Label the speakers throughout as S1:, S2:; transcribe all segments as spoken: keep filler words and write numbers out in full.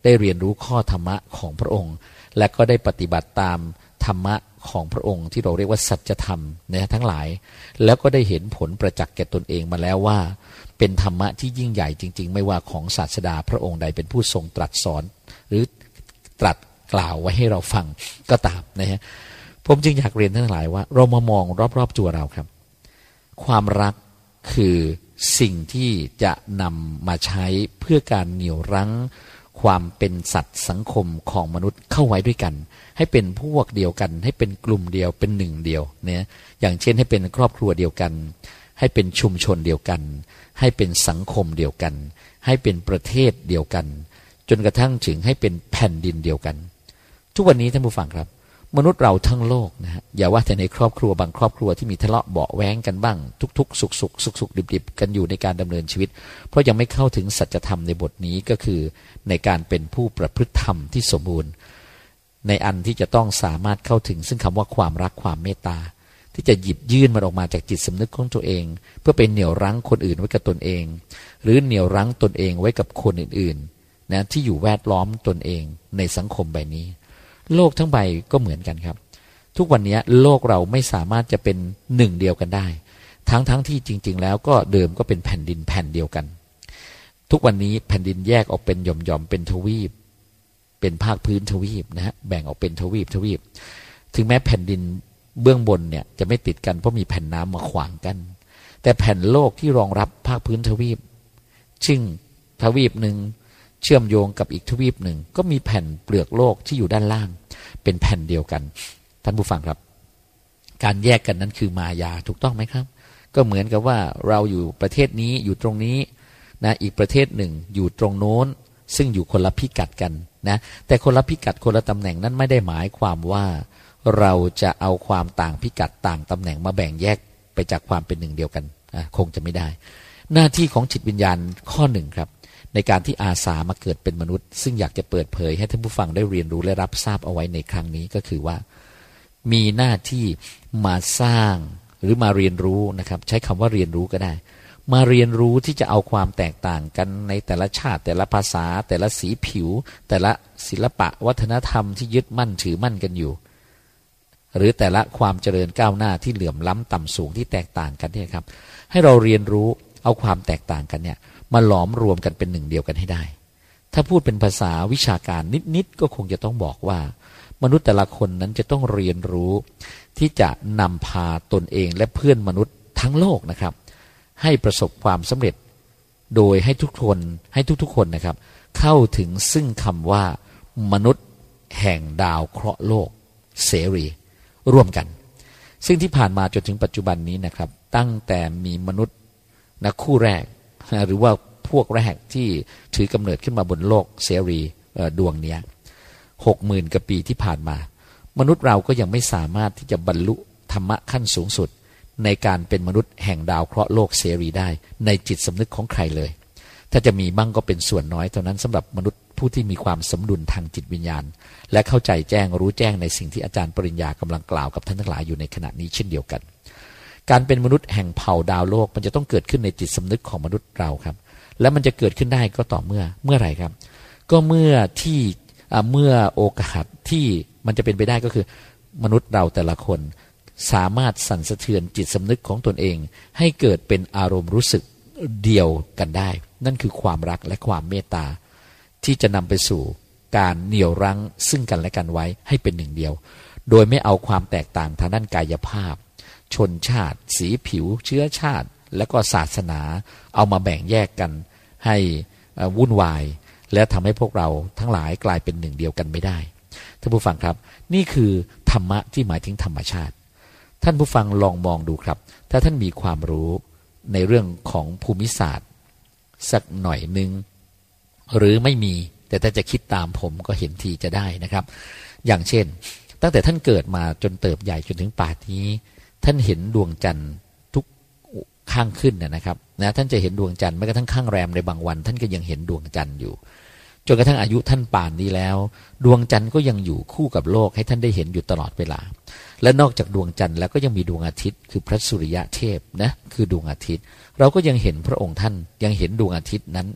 S1: ได้เรียนรู้ข้อธรรมะของพระองค์และก็ได้ปฏิบัติตามธรรมะของพระองค์ที่เราเรียกว่าสัจธรรมนะทั้งหลายแล้วก็ได้เห็นผลประจักษ์แก่ตนเองมาแล้วว่าเป็นธรรมะที่ยิ่งใหญ่จริงๆไม่ว่าของศาสดาพระองค์ใดเป็นผู้ทรงตรัสสอนหรือตรัสกล่าวไว้ให้เราฟังก็ตามนะฮะผมจึงอยากเรียนทั้งหลายว่าเรามามองรอบๆตัวเราครับความรักคือสิ่งที่จะนำมาใช้เพื่อการเหนี่ยวรั้งความเป็นสัตว์สังคมของมนุษย์เข้าไว้ด้วยกันให้เป็นพวกเดียวกันให้เป็นกลุ่มเดียวเป็นหนึ่งเดียวเนี่ยอย่างเช่นให้เป็นครอบครัวเดียวกันให้เป็นชุมชนเดียวกันให้เป็นสังคมเดียวกันให้เป็นประเทศเดียวกันจนกระทั่งถึงให้เป็นแผ่นดินเดียวกันทุกวันนี้ท่านผู้ฟังครับมนุษย์เราทั้งโลกนะฮะอย่าว่าแต่ในครอบครัวบางครอบครัวที่มีทะเลาะเบาะแว้งกันบ้างทุกๆสุขสุขสุขสุขดิบๆกันอยู่ในการดำเนินชีวิตเพราะยังไม่เข้าถึงสัจธรรมในบทนี้ก็คือในการเป็นผู้ประพฤติธรรมที่สมบูรณ์ในอันที่จะต้องสามารถเข้าถึงซึ่งคำว่าความรักความเมตตาที่จะหยิบยื่นมันออกมาจากจิตสำนึกของตัวเองเพื่อเป็นเหนี่ยวรั้งคนอื่นไว้กับตนเองหรือเหนี่ยวรั้งตนเองไว้กับคนอื่นๆนะที่อยู่แวดล้อมตนเองในสังคมใบนี้โลกทั้งใบก็เหมือนกันครับทุกวันนี้โลกเราไม่สามารถจะเป็นหนึ่งเดียวกันได้ทั้งทั้งที่จริงๆแล้วก็เดิมก็เป็นแผ่นดินแผ่นเดียวกันทุกวันนี้แผ่นดินแยกออกเป็นหย่อมๆเป็นทวีปเป็นภาคพื้นทวีปนะฮะแบ่งออกเป็นทวีปทวีปถึงแม้แผ่นดินเบื้องบนเนี่ยจะไม่ติดกันเพราะมีแผ่นน้ำมาขวางกันแต่แผ่นโลกที่รองรับภาคพื้นทวีปซึ่งทวีปหนึ่งเชื่อมโยงกับอีกทวีปหนึ่งก็มีแผ่นเปลือกโลกที่อยู่ด้านล่างเป็นแผ่นเดียวกันท่านผู้ฟังครับการแยกกันนั้นคือมายาถูกต้องไหมครับก็เหมือนกับว่าเราอยู่ประเทศนี้อยู่ตรงนี้นะอีกประเทศหนึ่งอยู่ตรงโน้นซึ่งอยู่คนละพิกัดกันนะแต่คนละพิกัดคนละตำแหน่งนั้นไม่ได้หมายความว่าเราจะเอาความต่างพิกัดต่างตำแหน่งมาแบ่งแยกไปจากความเป็นหนึ่งเดียวกันคงจะไม่ได้หน้าที่ของจิตวิญญาณข้อหนึ่งครับในการที่อาสามาเกิดเป็นมนุษย์ซึ่งอยากจะเปิดเผยให้ท่านผู้ฟังได้เรียนรู้และรับทราบเอาไว้ในครั้งนี้ก็คือว่ามีหน้าที่มาสร้างหรือมาเรียนรู้นะครับใช้คำว่าเรียนรู้ก็ได้มาเรียนรู้ที่จะเอาความแตกต่างกันในแต่ละชาติแต่ละภาษาแต่ละสีผิวแต่ละศิลปะวัฒนธรรมที่ยึดมั่นถือมั่นกันอยู่หรือแต่ละความเจริญก้าวหน้าที่เหลื่อมล้ำต่ำสูงที่แตกต่างกันเนี่ยครับให้เราเรียนรู้เอาความแตกต่างกันเนี่ยมาหลอมรวมกันเป็นหนึ่งเดียวกันให้ได้ถ้าพูดเป็นภาษาวิชาการนิดๆก็คงจะต้องบอกว่ามนุษย์แต่ละคนนั้นจะต้องเรียนรู้ที่จะนำพาตนเองและเพื่อนมนุษย์ทั้งโลกนะครับให้ประสบความสำเร็จโดยให้ทุกคนให้ทุกๆคนนะครับเข้าถึงซึ่งคำว่ามนุษย์แห่งดาวเคราะห์โลกเสรีร่วมกันซึ่งที่ผ่านมาจนถึงปัจจุบันนี้นะครับตั้งแต่มีมนุษย์นะคู่แรกหรือว่าพวกแรกที่ถือกำเนิดขึ้นมาบนโลกเสรีดวงนี้หกหมื่นกว่าปีที่ผ่านมามนุษย์เราก็ยังไม่สามารถที่จะบรรลุธรรมะขั้นสูงสุดในการเป็นมนุษย์แห่งดาวเคราะห์โลกเสรีได้ในจิตสำนึกของใครเลยถ้าจะมีบ้างก็เป็นส่วนน้อยเท่านั้นสำหรับมนุษย์ผู้ที่มีความสมดุลทางจิตวิญญาณและเข้าใจแจ้งรู้แจ้งในสิ่งที่อาจารย์ปริญญากำลังกล่าวกับท่านทั้งหลายอยู่ในขณะนี้เช่นเดียวกันการเป็นมนุษย์แห่งเผ่าดาวโลกมันจะต้องเกิดขึ้นในจิตสำนึกของมนุษย์เราครับและมันจะเกิดขึ้นได้ก็ต่อเมื่อเมื่อไหร่ครับก็เมื่อที่เมื่อโอกาสที่มันจะเป็นไปได้ก็คือมนุษย์เราแต่ละคนสามารถสั่นสะเทือนจิตสำนึกของตนเองให้เกิดเป็นอารมณ์รู้สึกเดียวกันได้นั่นคือความรักและความเมตตาที่จะนำไปสู่การเหนี่ยวรั้งซึ่งกันและกันไว้ให้เป็นหนึ่งเดียวโดยไม่เอาความแตกต่างทางด้านกายภาพชนชาติสีผิวเชื้อชาติและก็ศาสนาเอามาแบ่งแยกกันให้วุ่นวายและทำให้พวกเราทั้งหลายกลายเป็นหนึ่งเดียวกันไม่ได้ท่านผู้ฟังครับนี่คือธรรมะที่หมายถึงธรรมชาติท่านผู้ฟังลองมองดูครับถ้าท่านมีความรู้ในเรื่องของภูมิศาสตร์สักหน่อยนึงหรือไม่มีแต่ถ้าจะคิดตามผมก็เห็นทีจะได้นะครับอย่างเช่นตั้งแต่ท่านเกิดมาจนเติบใหญ่จนถึงป่านนี้ท่านเห็นดวงจันทร์ทุกข้างขึ้นนะครับนะท่านจะเห็นดวงจันทร์แม้กระทั่งข้างแรมในบางวันท่านก็ยังเห็นดวงจันทร์อยู่จนกระทั่งอายุท่านป่านนี้แล้วดวงจันทร์ก็ยังอยู่คู่กับโลกให้ท่านได้เห็นอยู่ตลอดเวลาและนอกจากดวงจันทร์แล้วก็ยังมีดวงอาทิตย์คือพระสุริยะเทพนะคือดวงอาทิตย์เราก็ยังเห็นพระองค์ท่านยังเห็นดวงอาทิตย์นั้น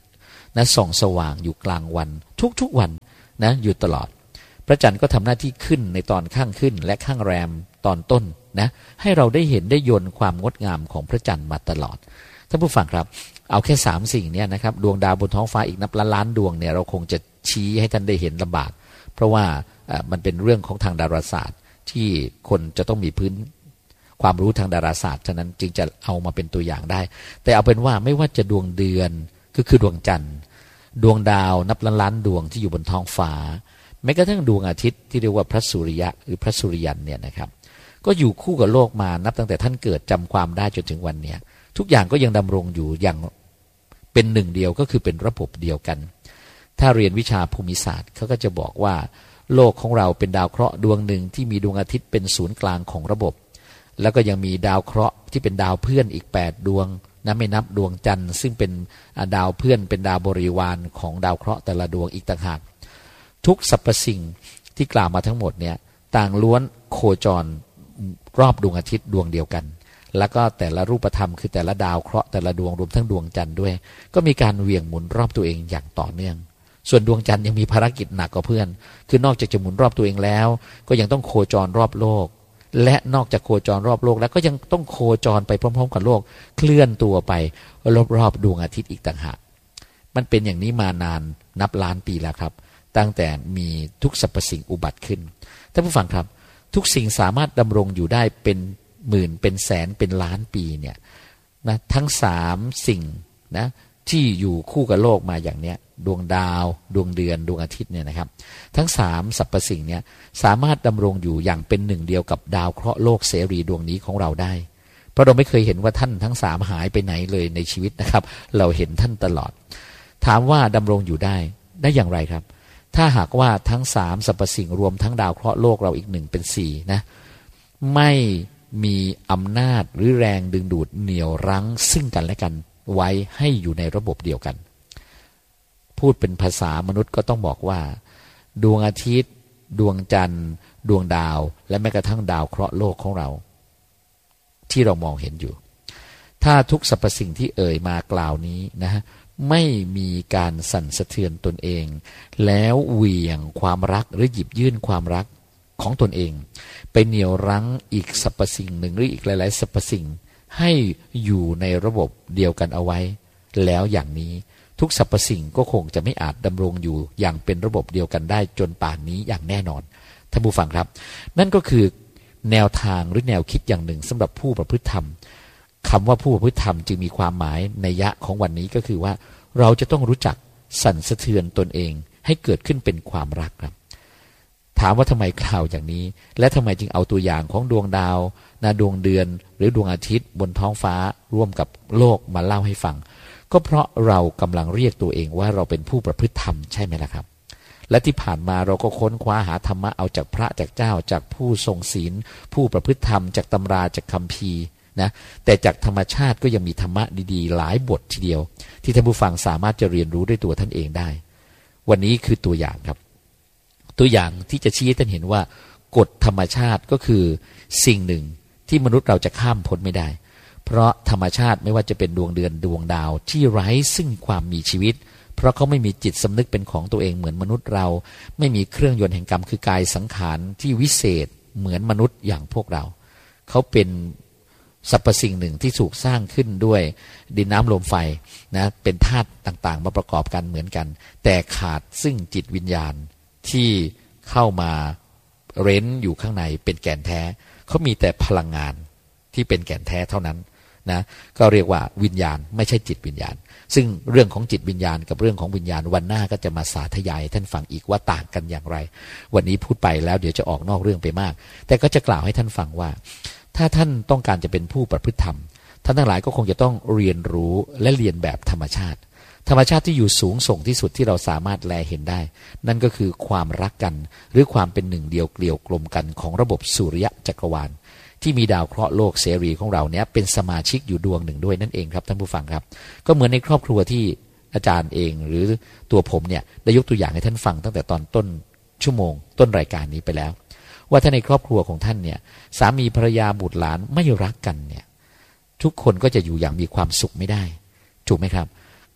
S1: นะส่องสว่างอยู่กลางวันทุกๆวันนะอยู่ตลอดพระจันทร์ก็ทำหน้าที่ขึ้นในตอนข้างขึ้นและข้างแรมตอนต้นนะให้เราได้เห็นได้ยนต์ความงดงามของพระจันทร์มาตลอดท่านผู้ฟังครับเอาแค่สามสิ่งเนี่ยนะครับดวงดาวบนท้องฟ้าอีกนับล้านล้านดวงเนี่ยเราคงจะชี้ให้ท่านได้เห็นลำบากเพราะว่ามันเป็นเรื่องของทางดาราศาสตร์ที่คนจะต้องมีพื้นความรู้ทางดาราศาสตร์ฉะนั้นจึงจะเอามาเป็นตัวอย่างได้แต่เอาเป็นว่าไม่ว่าจะดวงเดือนก็คือดวงจันทร์ดวงดาวนับล้านล้านดวงที่อยู่บนท้องฟ้าแม้กระทั่งดวงอาทิตย์ที่เรียกว่าพระสุริยะหรือพระสุริยันเนี่ยนะครับก็อยู่คู่กับโลกมานับตั้งแต่ท่านเกิดจำความได้จนถึงวันเนี้ยทุกอย่างก็ยังดำรงอยู่อย่างเป็นหนึ่งเดียวก็คือเป็นระบบเดียวกันถ้าเรียนวิชาภูมิศาสตร์เขาก็จะบอกว่าโลกของเราเป็นดาวเคราะห์ดวงหนึ่งที่มีดวงอาทิตย์เป็นศูนย์กลางของระบบแล้วก็ยังมีดาวเคราะห์ที่เป็นดาวเพื่อนอีกแปดดวงนะไม่นับดวงจันทร์ซึ่งเป็นดาวเพื่อนเป็นดาวบริวารของดาวเคราะห์แต่ละดวงอีกต่างหากทุกสรรพสิ่งที่กล่าวมาทั้งหมดเนี่ยต่างล้วนโคจรรอบดวงอาทิตย์ดวงเดียวกันแล้วก็แต่ละรูปธรรมคือแต่ละดาวเคราะห์แต่ละดวงรวมทั้งดวงจันทร์ด้วยก็มีการเหวี่ยงหมุนรอบตัวเองอย่างต่อเนื่องส่วนดวงจันทร์ยังมีภารกิจหนักกว่าเพื่อนคือนอกจากจะหมุนรอบตัวเองแล้วก็ยังต้องโคจรรอบโลกและนอกจากโคจรรอบโลกแล้วก็ยังต้องโคจรไปพร้อมๆกับโลกเคลื่อนตัวไปรอบๆดวงอาทิตย์อีกต่างหากมันเป็นอย่างนี้มานานนับล้านปีแล้วครับตั้งแต่มีทุกสรรพสิ่งอุบัติขึ้นท่านผู้ฟังครับทุกสิ่งสามารถดำรงอยู่ได้เป็นหมื่นเป็นแสนเป็นล้านปีเนี่ยนะทั้งสามสิ่งนะที่อยู่คู่กับโลกมาอย่างเนี้ยดวงดาวดวงเดือนดวงอาทิตย์เนี่ยนะครับทั้งสามสรรพสิ่งเนี่ยสามารถดำรงอยู่อย่างเป็นหนึ่งเดียวกับดาวเคราะห์โลกเสรีดวงนี้ของเราได้เพราะเราไม่เคยเห็นว่าท่านทั้งสามหายไปไหนเลยในชีวิตนะครับเราเห็นท่านตลอดถามว่าดำรงอยู่ได้ได้อย่างไรครับถ้าหากว่าทั้งสามสรรพสิ่งรวมทั้งดาวเคราะห์โลกเราอีกหนึ่งเป็นสี่นะไม่มีอำนาจหรือแรงดึงดูดเหนี่ยวรั้งซึ่งกันและกันไว้ให้อยู่ในระบบเดียวกันพูดเป็นภาษามนุษย์ก็ต้องบอกว่าดวงอาทิตย์ดวงจันทร์ดวงดาวและแม้กระทั่งดาวเคราะห์โลกของเราที่เรามองเห็นอยู่ถ้าทุกสรรพสิ่งที่เอ่ยมากล่าวนี้นะฮะไม่มีการสั่นสะเทือนตนเองแล้วเหวี่ยงความรักหรือหยิบยื่นความรักของตนเองไปเหนี่ยวรั้งอีกสรรพสิ่งหนึ่งหรืออีกหลายๆสรรพสิ่งให้อยู่ในระบบเดียวกันเอาไว้แล้วอย่างนี้ทุกสรรพสิ่งก็คงจะไม่อาจดำรงอยู่อย่างเป็นระบบเดียวกันได้จนป่านนี้อย่างแน่นอนท่านผู้ฟังครับนั่นก็คือแนวทางหรือแนวคิดอย่างหนึ่งสำหรับผู้ประพฤติธรรมคำว่าผู้ประพฤติธรรมจึงมีความหมายนัยยะของวันนี้ก็คือว่าเราจะต้องรู้จักสั่นสะเทือนตนเองให้เกิดขึ้นเป็นความรักครับถามว่าทำไมกล่าวอย่างนี้และทำไมจึงเอาตัวอย่างของดวงดาวนาดวงเดือนหรือดวงอาทิตย์บนท้องฟ้าร่วมกับโลกมาเล่าให้ฟังก็เพราะเรากำลังเรียกตัวเองว่าเราเป็นผู้ประพฤติธรรมใช่ไหมล่ะครับและที่ผ่านมาเราก็ค้นคว้าหาธรรมะเอาจากพระจากเจ้าจากผู้ทรงศีลผู้ประพฤติธรรมจากตำราจากคัมภีร์นะแต่จากธรรมชาติก็ยังมีธรรมะดีๆหลายบททีเดียวที่ท่านผู้ฟังสามารถจะเรียนรู้ด้วยตัวท่านเองได้วันนี้คือตัวอย่างครับตัวอย่างที่จะชี้ให้ท่านเห็นว่ากฎธรรมชาติก็คือสิ่งหนึ่งที่มนุษย์เราจะข้ามพ้นไม่ได้เพราะธรรมชาติไม่ว่าจะเป็นดวงเดือนดวงดาวที่ไร้ซึ่งความมีชีวิตเพราะเขาไม่มีจิตสำนึกเป็นของตัวเองเหมือนมนุษย์เราไม่มีเครื่องยนต์แห่งกรรมคือกายสังขารที่วิเศษเหมือนมนุษย์อย่างพวกเราเขาเป็นสรรพสิ่งหนึ่งที่ถูกสร้างขึ้นด้วยดินน้ำลมไฟนะเป็นธาตุต่างๆมาประกอบกันเหมือนกันแต่ขาดซึ่งจิตวิญญาณที่เข้ามาเร้นอยู่ข้างในเป็นแก่นแท้เขามีแต่พลังงานที่เป็นแก่นแท้เท่านั้นนะก็เรียกว่าวิญญาณไม่ใช่จิตวิญญาณซึ่งเรื่องของจิตวิญญาณกับเรื่องของวิญญาณวันหน้าก็จะมาสาธยายท่านฟังอีกว่าต่างกันอย่างไรวันนี้พูดไปแล้วเดี๋ยวจะออกนอกเรื่องไปมากแต่ก็จะกล่าวให้ท่านฟังว่าถ้าท่านต้องการจะเป็นผู้ประพฤติธรรมท่านทั้งหลายก็คงจะต้องเรียนรู้และเรียนแบบธรรมชาติธรรมชาติที่อยู่สูงส่งที่สุดที่เราสามารถแลเห็นได้นั่นก็คือความรักกันหรือความเป็นหนึ่งเดียวเกลียวกลมกันของระบบสุริยะจักรวาลที่มีดาวเคราะห์โลกเสรีของเราเนี้ยเป็นสมาชิกอยู่ดวงหนึ่งด้วยนั่นเองครับท่านผู้ฟังครับก็เหมือนในครอบครัวที่อาจารย์เองหรือตัวผมเนี่ยได้ยกตัวอย่างให้ท่านฟังตั้งแต่ตอนต้นชั่วโมงต้นรายการนี้ไปแล้วว่าถ้าในครอบครัวของท่านเนี่ยสามีภรรยาบุตรหลานไม่รักกันเนี่ยทุกคนก็จะอยู่อย่างมีความสุขไม่ได้ถูกไหมครับ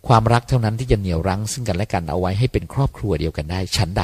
S1: ความรักเท่านั้นที่จะเหนี่ยวรั้งซึ่งกันและกันเอาไว้ให้เป็นครอบครัวเดียวกันได้ฉันใด